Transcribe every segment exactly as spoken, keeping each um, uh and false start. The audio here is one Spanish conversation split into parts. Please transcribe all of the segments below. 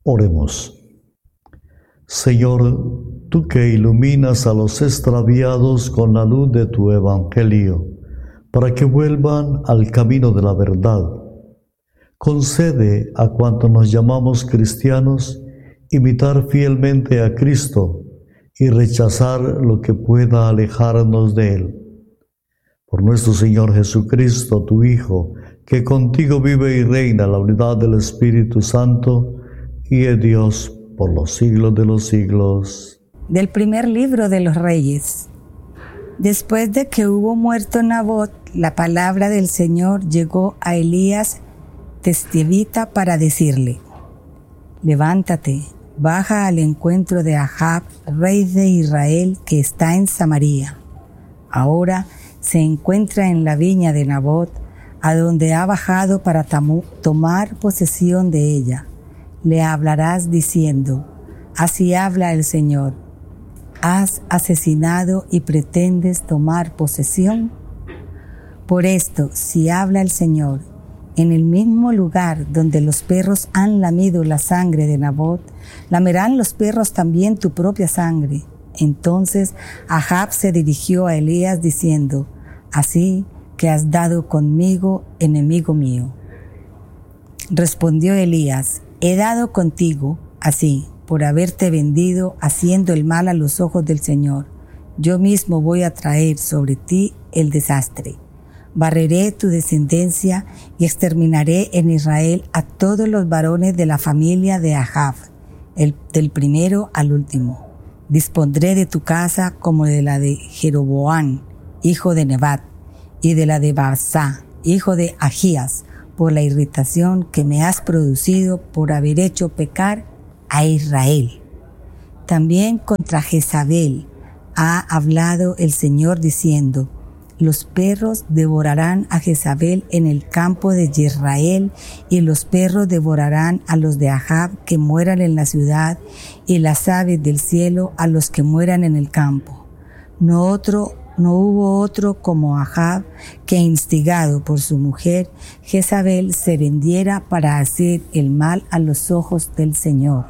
Oremos. Señor, tú que iluminas a los extraviados con la luz de tu evangelio, para que vuelvan al camino de la verdad, concede a cuantos nos llamamos cristianos imitar fielmente a Cristo y rechazar lo que pueda alejarnos de Él. Por nuestro Señor Jesucristo, tu Hijo, que contigo vive y reina en la unidad del Espíritu Santo, y es Dios por los siglos de los siglos. Del primer libro de los Reyes. Después de que hubo muerto Nabot, la palabra del Señor llegó a Elías testivita para decirle: levántate, baja al encuentro de Ahab, rey de Israel, que está en Samaria. Ahora se encuentra en la viña de Nabot, a donde ha bajado para tamu- tomar posesión de ella. Le hablarás diciendo: así habla el Señor, ¿has asesinado y pretendes tomar posesión? Por esto, si habla el Señor, en el mismo lugar donde los perros han lamido la sangre de Nabot, lamerán los perros también tu propia sangre. Entonces Ahab se dirigió a Elías diciendo: así que has dado conmigo, enemigo mío. Respondió Elías: he dado contigo, así, por haberte vendido, haciendo el mal a los ojos del Señor. Yo mismo voy a traer sobre ti el desastre. Barreré tu descendencia y exterminaré en Israel a todos los varones de la familia de Ahab, el, del primero al último. Dispondré de tu casa como de la de Jeroboam, hijo de Nebat, y de la de Baasá, hijo de Ahías, por la irritación que me has producido por haber hecho pecar a Israel. También contra Jezabel ha hablado el Señor diciendo: los perros devorarán a Jezabel en el campo de Jezreel, y los perros devorarán a los de Ahab que mueran en la ciudad, y las aves del cielo a los que mueran en el campo. No otro No hubo otro como Ahab, que instigado por su mujer, Jezabel, se vendiera para hacer el mal a los ojos del Señor.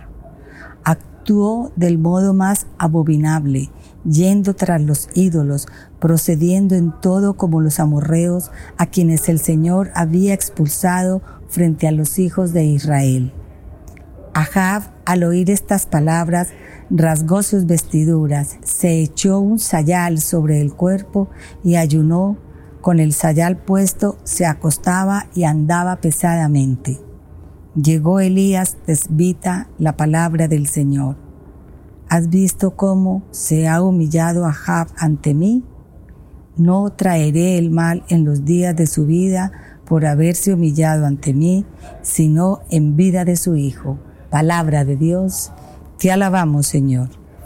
Actuó del modo más abominable, yendo tras los ídolos, procediendo en todo como los amorreos, a quienes el Señor había expulsado frente a los hijos de Israel. Ahab, al oír estas palabras, rasgó sus vestiduras, se echó un sayal sobre el cuerpo y ayunó. Con el sayal puesto, se acostaba y andaba pesadamente. Llegó Elías tesbita la palabra del Señor: ¿has visto cómo se ha humillado Ahab ante mí? No traeré el mal en los días de su vida por haberse humillado ante mí, sino en vida de su hijo. Palabra de Dios. Te alabamos, Señor.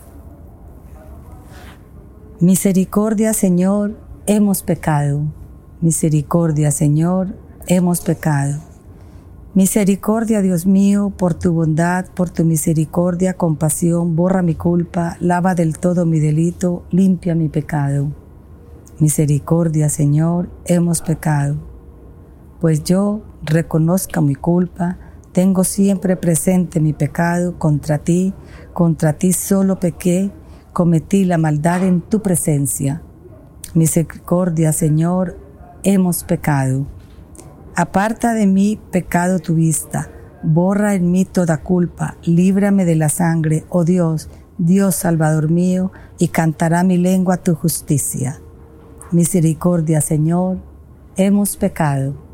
Misericordia, Señor, hemos pecado. Misericordia, Señor, hemos pecado. Misericordia, Dios mío, por tu bondad, por tu misericordia, compasión, borra mi culpa, lava del todo mi delito, limpia mi pecado. Misericordia, Señor, hemos pecado. Pues yo reconozco mi culpa, tengo siempre presente mi pecado contra ti, contra ti solo pequé, cometí la maldad en tu presencia. Misericordia, Señor, hemos pecado. Aparta de mí pecado tu vista, borra en mí toda culpa, líbrame de la sangre, oh Dios, Dios Salvador mío, y cantará mi lengua tu justicia. Misericordia, Señor, hemos pecado.